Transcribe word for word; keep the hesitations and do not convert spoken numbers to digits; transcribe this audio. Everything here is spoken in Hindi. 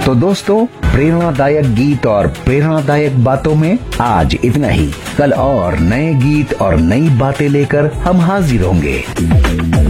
तो दोस्तों, प्रेरणादायक गीत और प्रेरणादायक बातों में आज इतना ही। कल और नए गीत और नई बातें लेकर हम हाजिर होंगे।